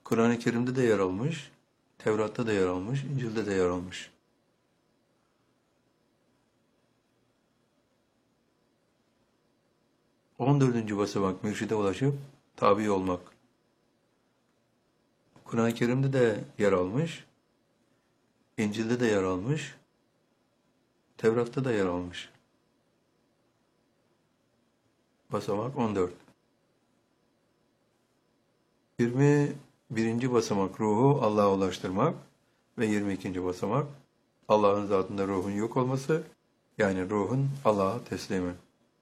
Kur'an-ı Kerim'de de yer almış, Tevrat'ta da yer almış, İncil'de de yer almış. On dördüncü basamak mürşide ulaşıp tabi olmak. Kur'an-ı Kerim'de de yer almış, İncil'de de yer almış, Tevrat'ta da yer almış. Basamak 14. 21. basamak ruhu Allah'a ulaştırmak ve 22. basamak Allah'ın zatında ruhun yok olması, yani ruhun Allah'a teslimi.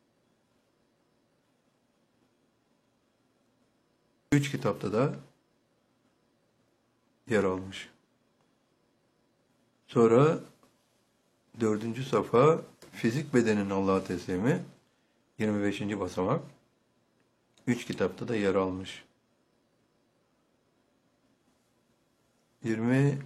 3 kitapta da yer almış. Sonra 4. safa fizik bedenin Allah'a teslimi, 25. basamak 3 kitapta da yer almış. 26.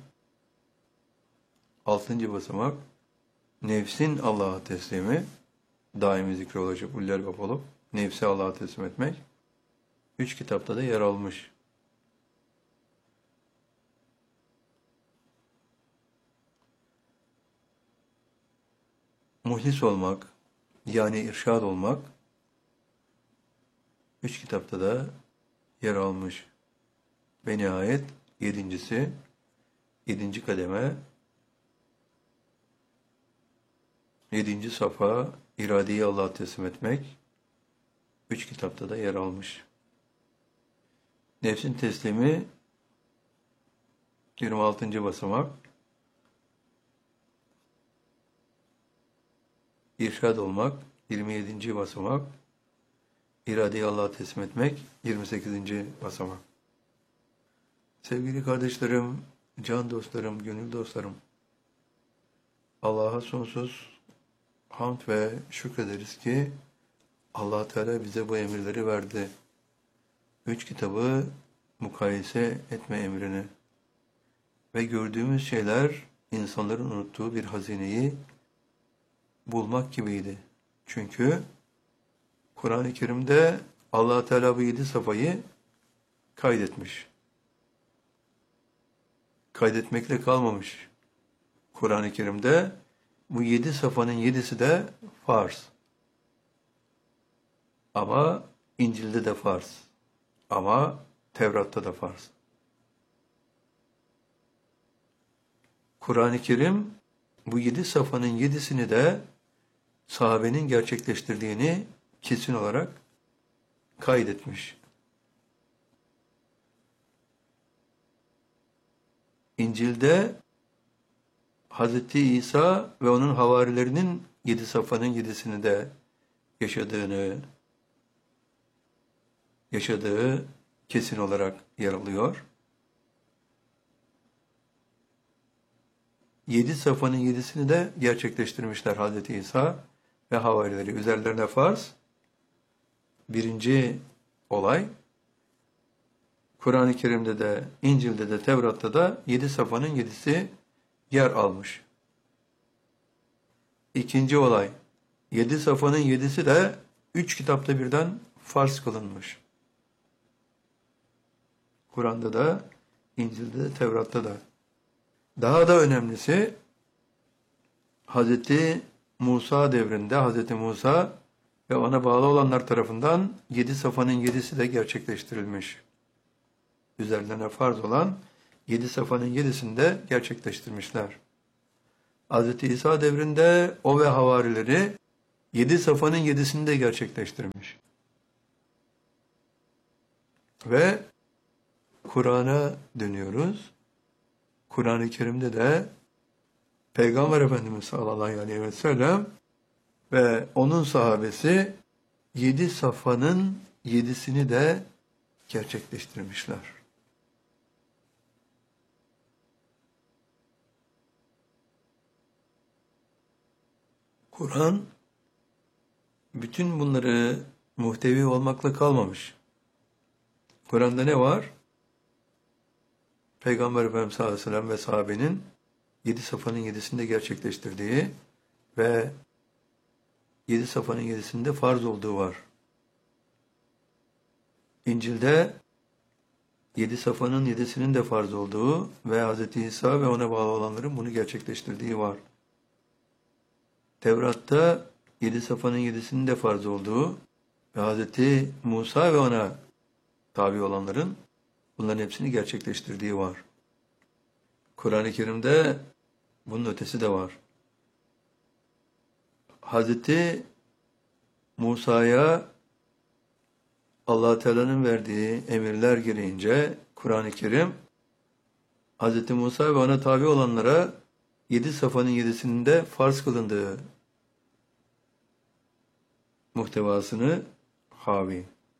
basamak nefsin Allah'a teslimi, daimi zikre ulaşıp ullel olup nefsi Allah'a teslim etmek 3 kitapta da yer almış. Muhlis olmak, yani irşad olmak 3 kitapta da yer almış. Ve nihayet 7. 7. kademe 7. safa iradeyi Allah'a teslim etmek 3 kitapta da yer almış. Nefsin teslimi 26. basamak irşad olmak 27. basamak iradeyi Allah'a teslim etmek 28. basamak. Sevgili kardeşlerim, can dostlarım, gönül dostlarım, Allah'a sonsuz hamd ve şükrederiz ki Allah Teala bize bu emirleri verdi. 3 kitabı mukayese etme emrini ve gördüğümüz şeyler insanların unuttuğu bir hazineyi bulmak gibiydi. Çünkü Kur'an-ı Kerim'de Allah Teala bu 7 safayı kaydetmiş. Kaydetmekle kalmamış. Kur'an-ı Kerim'de bu 7 safanın 7'si de farz. Ama İncil'de de farz. Ama Tevrat'ta da farz. Kur'an-ı Kerim bu 7 safanın 7'sini de sahabenin gerçekleştirdiğini kesin olarak kaydetmiş. İncil'de Hz. İsa ve onun havarilerinin 7 safanın 7'sini de yaşadığı kesin olarak yer alıyor. 7 safanın 7'sini de gerçekleştirmişler Hz. İsa ve havarileri. Üzerlerine farz. Birinci olay, Kur'an-ı Kerim'de de, İncil'de de, Tevrat'ta da 7 safanın 7'si yer almış. İkinci olay, 7 safanın 7'si de 3 kitapta birden farz kılınmış. Kur'an'da da, İncil'de de, Tevrat'ta da. Daha da önemlisi, Hz. Musa devrinde Hz. Musa ve ona bağlı olanlar tarafından 7 safanın 7'si de gerçekleştirilmiş. Üzerlerine farz olan 7 safanın 7'sini de gerçekleştirmişler. Hz. İsa devrinde o ve havarileri 7 safanın 7'sini de gerçekleştirmiş. Ve Kur'an'a dönüyoruz. Kur'an-ı Kerim'de de Peygamber Efendimiz sallallahu aleyhi ve sellem ve onun sahabesi 7 safanın 7'sini de gerçekleştirmişler. Kur'an bütün bunları muhtevi olmakla kalmamış. Kur'an'da ne var? Peygamber Efendimiz sallallahu aleyhi ve sellem ve sahabenin 7 safanın 7'sini de gerçekleştirdiği ve 7 safanın 7'sinde farz olduğu var. İncil'de 7 safanın 7'sinin de farz olduğu ve Hz. İsa ve ona bağlı olanların bunu gerçekleştirdiği var. Tevrat'ta 7 safanın 7'sinin de farz olduğu ve Hz. Musa ve ona tabi olanların bunların hepsini gerçekleştirdiği var. Kur'an-ı Kerim'de bunun ötesi de var. Hz. Musa'ya Allah Teala'nın verdiği emirler gereğince Kur'an-ı Kerim Hz. Musa ve ona tabi olanlara 7 safanın 7'sinde farz kılındığı muhtevasını havi.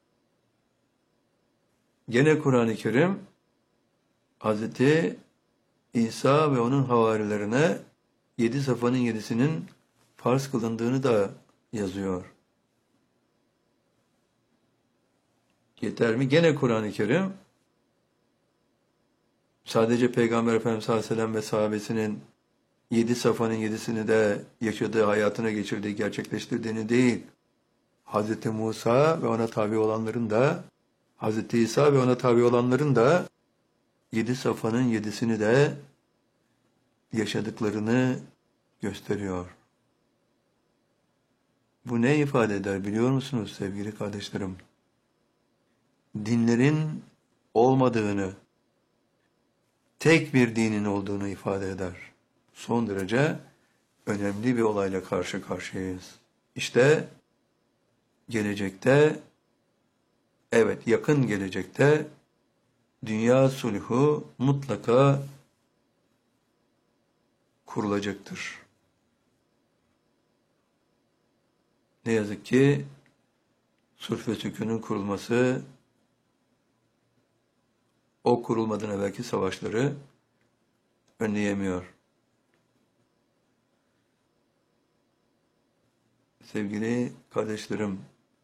Gene Kur'an-ı Kerim Hz. İsa ve onun havarilerine 7 safanın 7'sinin farz kılındığını da yazıyor. Yeter mi? Gene Kur'an-ı Kerim sadece Peygamber Efendimiz sallallahu aleyhi ve sellem ve sahabesinin 7 safanın 7'sini de yaşadığı, hayatına geçirdiği, gerçekleştirdiğini değil, Hz. Musa ve ona tabi olanların da, Hz. İsa ve ona tabi olanların da 7 safanın 7'sini de yaşadıklarını gösteriyor. Bu ne ifade eder biliyor musunuz sevgili kardeşlerim? Dinlerin olmadığını, tek bir dinin olduğunu ifade eder. Son derece önemli bir olayla karşı karşıyayız. İşte gelecekte, evet yakın gelecekte dünya sulhu mutlaka kurulacaktır. Ne yazık ki sulh ve sükûnun kurulması o kurulmadan evvelki savaşları önleyemiyor. Sevgili kardeşlerim,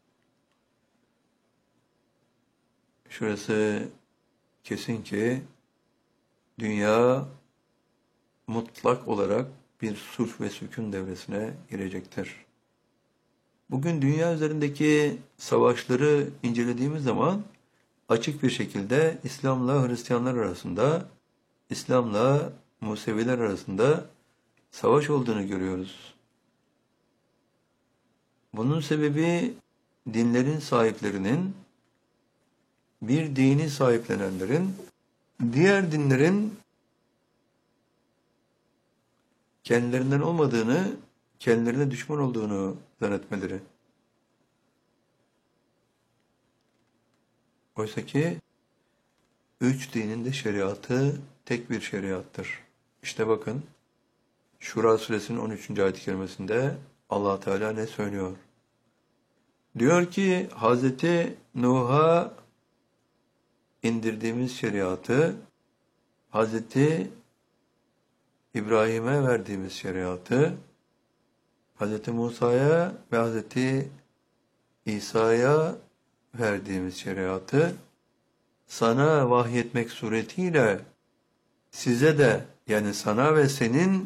şurası kesin ki dünya mutlak olarak bir sulh ve sükûn devresine girecektir. Bugün dünya üzerindeki savaşları incelediğimiz zaman açık bir şekilde İslam'la Hristiyanlar arasında, İslam'la Museviler arasında savaş olduğunu görüyoruz. Bunun sebebi dinlerin sahiplerinin, bir dini sahiplenenlerin, diğer dinlerin kendilerinden olmadığını, kendilerine düşman olduğunu zannetmeleri. Oysa ki 3 dinin de şeriatı tek bir şeriattır. İşte bakın Şura suresinin 13. ayet-i kerimesinde Allah Teala ne söylüyor? Diyor ki Hazreti Nuh'a indirdiğimiz şeriatı, Hazreti İbrahim'e verdiğimiz şeriatı, Hazreti Musa'ya ve Hazreti İsa'ya verdiğimiz şeriatı sana vahyetmek suretiyle size de, yani sana ve senin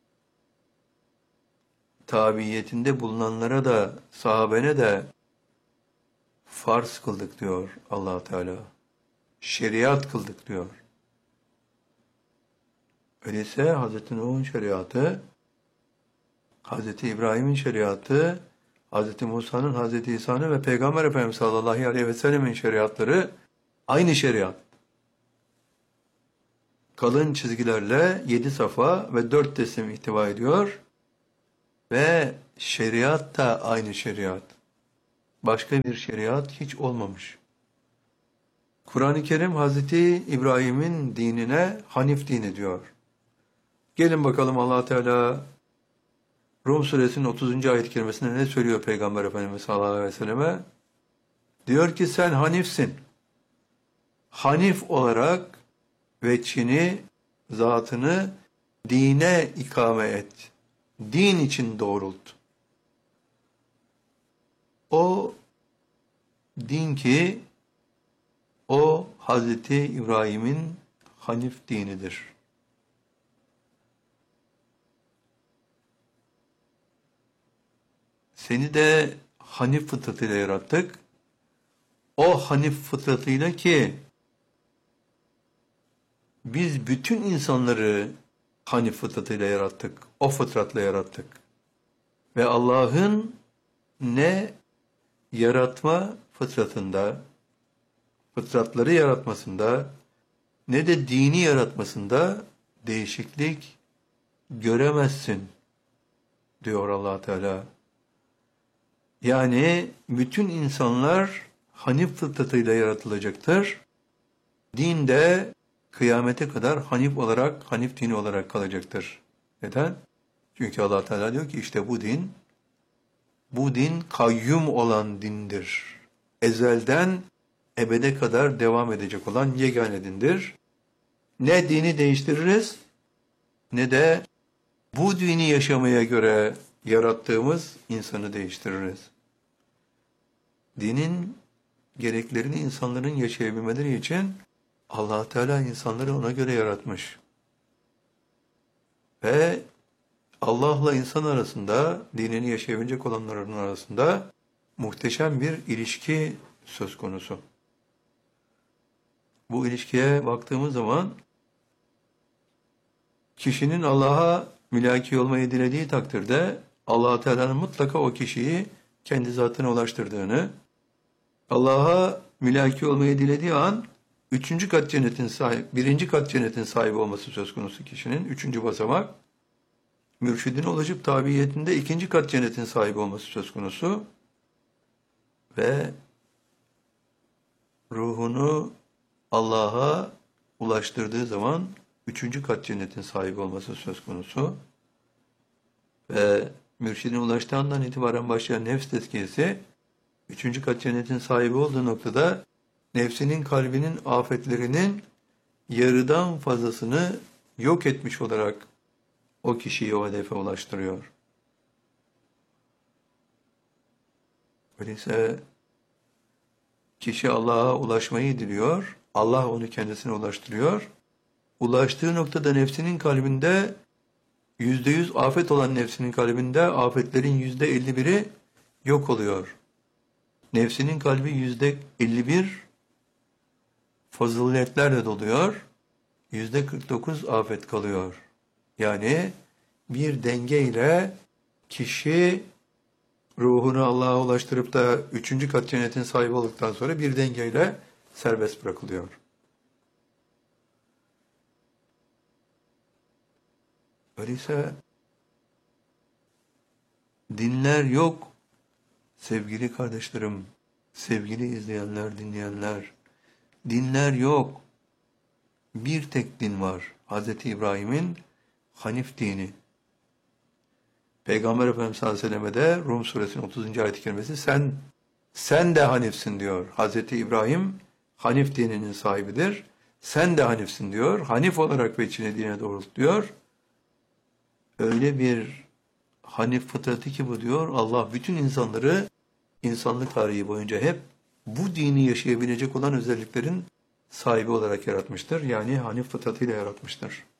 tabiyetinde bulunanlara da, sahabene de farz kıldık diyor Allah Teala. Şeriat kıldık diyor. Öyleyse Hz. Nuh'un şeriatı, Hz. İbrahim'in şeriatı, Hz. Musa'nın, Hz. İsa'nın ve Peygamber Efendimiz sallallahu aleyhi ve sellemin şeriatları aynı şeriat. Kalın çizgilerle 7 safa ve 4 teslim ihtiva ediyor ve şeriat da aynı şeriat. Başka bir şeriat hiç olmamış. Kur'an-ı Kerim Hazreti İbrahim'in dinine Hanif dini diyor. Gelin bakalım Allah Teala Rum suresinin 30. ayet-i kerimesinde ne söylüyor Peygamber Efendimiz sallallahu aleyhi ve selleme? Diyor ki sen Hanifsin. Hanif olarak veçhini, zatını dine ikame et. Din için doğrult. O din ki o Hazreti İbrahim'in Hanif dinidir. Seni de Hanif fıtratıyla yarattık. O Hanif fıtratıyla ki biz bütün insanları Hanif fıtratıyla yarattık. O fıtratla yarattık. Ve Allah'ın ne yaratma fıtratında, fıtratları yaratmasında, ne de dini yaratmasında değişiklik göremezsin diyor Allah Teala. Yani bütün insanlar Hanif fıtratıyla yaratılacaktır. Din de kıyamete kadar Hanif olarak, Hanif dini olarak kalacaktır. Neden? Çünkü Allah Teala diyor ki işte bu din kayyum olan dindir. Ezelden ebede kadar devam edecek olan yegane dindir. Ne dini değiştiririz, ne de bu dini yaşamaya göre yarattığımız insanı değiştiririz. Dinin gereklerini insanların yaşayabilmeleri için Allah Teala insanları ona göre yaratmış. Ve Allah'la insan arasında, dinini yaşayabilecek olanların arasında muhteşem bir ilişki söz konusu. Bu ilişkiye baktığımız zaman kişinin Allah'a mülaki olmayı dilediği takdirde Allah Teala'nın mutlaka o kişiyi kendi zatına ulaştırdığını, Allah'a mülaki olmayı dilediği an birinci kat cennetin sahibi olması söz konusu kişinin, üçüncü basamak, mürşidine ulaşıp tabiyetinde ikinci kat cennetin sahibi olması söz konusu ve ruhunu Allah'a ulaştırdığı zaman üçüncü kat cennetin sahibi olması söz konusu ve mürşidine ulaştığı andan itibaren başlayan nefs tezkiyesi üçüncü kat cennetin sahibi olduğu noktada nefsinin kalbinin afetlerinin yarıdan fazlasını yok etmiş olarak o kişiyi o hedefe ulaştırıyor. Öyleyse kişi Allah'a ulaşmayı diliyor, Allah onu kendisine ulaştırıyor. Ulaştığı noktada nefsinin kalbinde %100 afet olan nefsinin kalbinde afetlerin %51'i yok oluyor. Nefsinin kalbi %51 faziletlerle doluyor, %49 afet kalıyor. Yani bir dengeyle kişi ruhunu Allah'a ulaştırıp da üçüncü kat cennetin sahibi olduktan sonra bir dengeyle serbest bırakılıyor. Öyleyse dinler yok sevgili kardeşlerim, sevgili izleyenler, dinleyenler. Dinler yok. Bir tek din var. Hz. İbrahim'in Hanif dini. Peygamber Efendimiz sallallahu aleyhi ve selleme de Rum suresinin 30. ayet-i kerimesi sen de Hanifsin diyor. Hz. İbrahim Hanif dininin sahibidir. Sen de Hanifsin diyor. Hanif olarak veçhine dine doğrultuyor. Öyle bir Hanif fıtratı ki bu diyor. Allah bütün insanları insanlık tarihi boyunca hep bu dini yaşayabilecek olan özelliklerin sahibi olarak yaratmıştır. Yani Hanif fıtratıyla yaratmıştır.